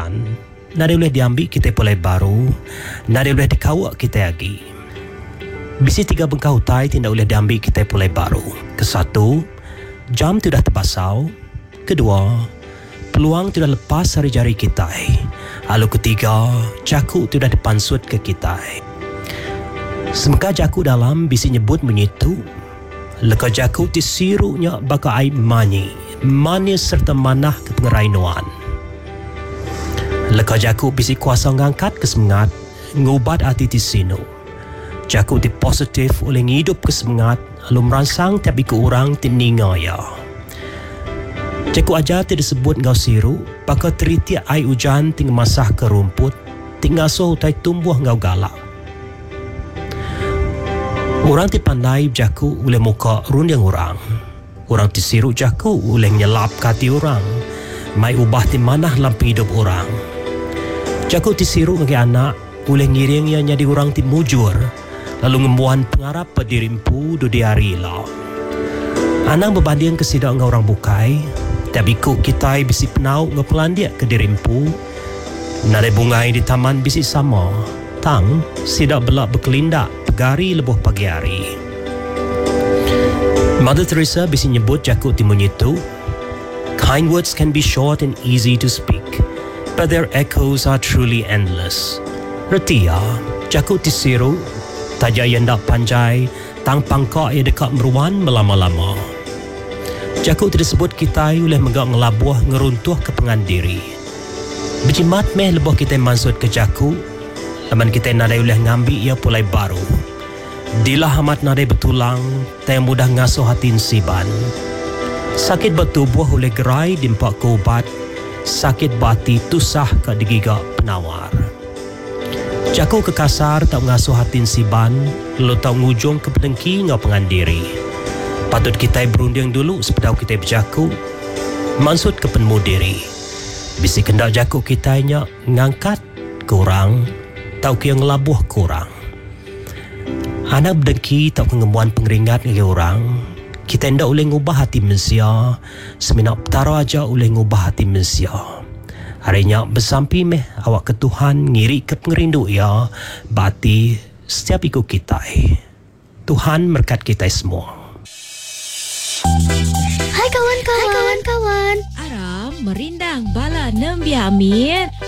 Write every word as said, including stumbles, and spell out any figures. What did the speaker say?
ujan, nada boleh diambil kita pulai baru, nada boleh dikawak kita lagi. Bisi tiga bengkau tai tidak boleh diambil kita pulai baru. Kesatu, jam tidak terbasau. Kedua, peluang tidak lepas dari jari kita. Lalu ketiga, jaku tidak dipansut ke kita. Semeka jaku dalam bisi nyebut menyitu. Leka jaku tisiruknya baka aib mani, manis serta manah kepengerainuan. Leka jaku bisi kuasa ngangkat kesemangat, ngubat hati tisinu. Jaku ti positif oleh ngidup kesemangat, lalu merangsang tapi ke orang tininga ya. Jaku ajar ti disebut ngau siru, baka teriti ai hujan ting masah ke rumput, ting ngasuh utai tumbuh ngau galak. Orang ti pandai jaku oleh muka runding orang. Orang ti siru jaku oleh nyelap kati orang. Mai ubah ti manah lampi hidup orang. Jaku ti siru ngagi anak oleh ngiringnya jadi orang ti mujur. Lalu ngembuan pengarap pedirimpu do diari lah. Anang berbanding kesidak ngau orang bukai. Tapi ku kita bisi penau ngepelandia ke dirimpu. Nade bungai di taman bisi sama. Tang sidak belak berkelindak. Gari lebuh pagi hari. Mother Teresa bisi nyebut jaku timunyi tu, kind words can be short and easy to speak, but their echoes are truly endless. Reti ya, jaku tisiru, taja yendak panjai, tang pangkak ia dekat meruan melama-lama. Jaku disebut kita oleh megak ngelabuh ngeruntuh ke pengandiri. Berjimat meh lebuh kita mansut ke jaku, laman kita nadai oleh ngambil ia pulai baru. Dilah amat nadai betulang, tak mudah ngasuh hatin siban. Sakit bertubuh oleh gerai dimpak ke ubat, sakit bati tusah ke digigak penawar. Jaku ke kasar tak ngasuh hatin siban, lalu tak ngujung ke pedengki ngau pengandiri. Patut kita berunding dulu sepedau kita berjaku, maksud ke penmudiri. Bisi kendak jaku kita nya ngangkat kurang, tau ke yang labuh kurang. Anak berdengki tak pengemuan pengeringat dengan orang. Kita hendak boleh ngubah hati manusia. Seminak petara aja boleh ngubah hati manusia. Harinya bersampi meh awak ke Tuhan ngiri ke pengerindu ya. Bati setiap ikut kita. Tuhan berkat kita semua. Hai kawan-kawan. Hai kawan-kawan. Aram merindang bala nembiamin.